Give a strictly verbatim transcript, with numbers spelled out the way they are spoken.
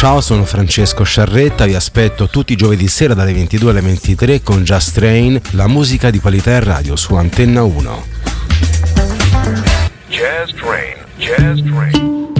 ciao, sono Francesco Sciarretta, vi aspetto tutti i giovedì sera dalle ventidue alle ventitré con Just Train, la musica di qualità in radio su Antenna uno. Jazz Train, Jazz Train.